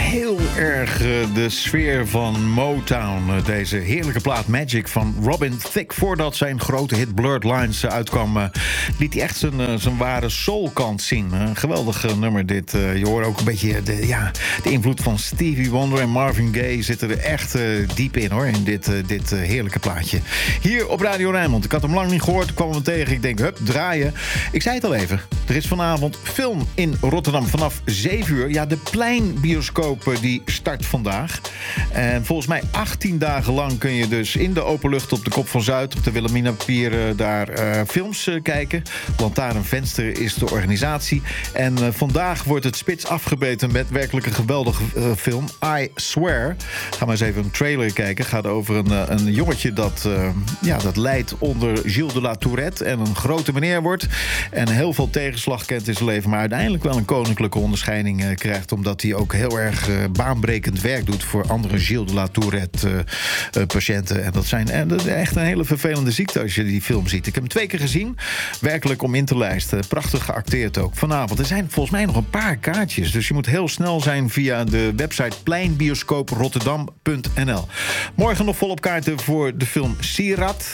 heel erg de sfeer van Motown. Deze heerlijke plaat Magic van Robin Thicke. Voordat zijn grote hit Blurred Lines uitkwam, liet hij echt zijn ware soulkant zien. Een geweldig nummer dit. Je hoort ook een beetje de invloed van Stevie Wonder en Marvin Gaye zit er echt diep in, hoor, in dit heerlijke plaatje. Hier op Radio Rijnmond. Ik had hem lang niet gehoord, ik kwam hem tegen. Ik denk, hup, draaien. Ik zei het al even. Er is vanavond film in Rotterdam vanaf 7 uur. Ja, de Pleinbioscoop die start vandaag. En volgens mij 18 dagen lang kun je dus in de open lucht op de Kop van Zuid, op de Wilhelminapier, daar films kijken. Lantaarnvenster is de organisatie. En vandaag wordt het spits afgebeten met werkelijk een geweldige film. I Swear. Ga maar eens even een trailer kijken. Het gaat over een jongetje dat lijdt onder Gilles de la Tourette en een grote meneer wordt. En heel veel tegenslag kent in zijn leven, maar uiteindelijk wel een koninklijke onderscheiding krijgt, omdat hij ook heel erg baanbrekend werk doet voor andere Gilles de la Tourette patiënten. En dat is echt een hele vervelende ziekte als je die film ziet. Ik heb hem 2 keer gezien. Werkelijk om in te lijsten. Prachtig geacteerd ook. Vanavond. Er zijn volgens mij nog een paar kaartjes. Dus je moet heel snel zijn via de website pleinbioscooprotterdam.nl. Morgen nog volop kaarten voor de film Sirat.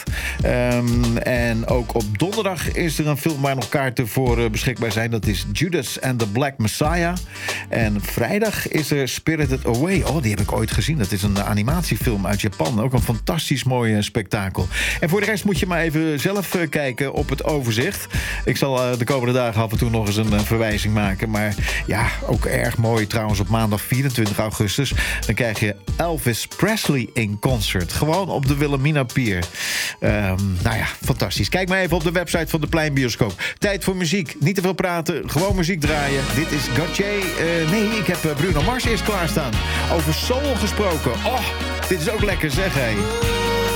En ook op donderdag is er een film waar nog kaarten voor beschikbaar zijn. Dat is Judas and the Black Messiah. En vrijdag is er Spirited Away. Oh, die heb ik ooit gezien. Dat is een animatiefilm uit Japan. Ook een fantastisch mooi spektakel. En voor de rest moet je maar even zelf kijken op het overzicht. Ik zal de komende dagen af en toe nog eens een verwijzing maken. Maar ja, ook erg mooi trouwens op maandag 24 augustus. Dan krijg je Elvis Presley in concert. Gewoon op de Wilhelminapier. Fantastisch. Kijk maar even op de website van de Pleinbioscoop. Tijd voor muziek. Niet te veel praten. Gewoon muziek draaien. Dit is Gautier. Ik heb Bruno Mars eerst klaarstaan. Over soul gesproken. Oh, dit is ook lekker, zeg hé.